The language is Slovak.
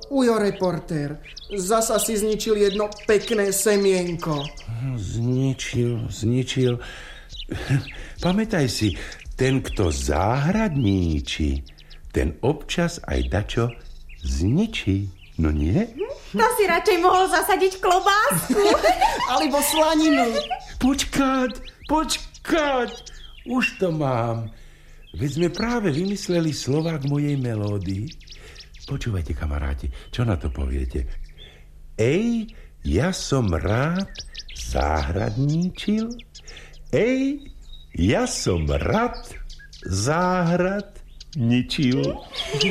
Ujo reportér, zasa si zničil jedno pekné semienko. Zničil. Pamätaj si, ten, kto záhradníči, ten občas aj dačo zničí. No nie? To si radšej mohol zasadiť klobásku. Alebo slaninu. Počkať. Už to mám. Veď sme práve vymysleli slová k mojej melódii. Počúvajte, kamaráti, čo na to poviete? Ej, ja som rád záhradníčil. Ej, ja som rád záhradníčil.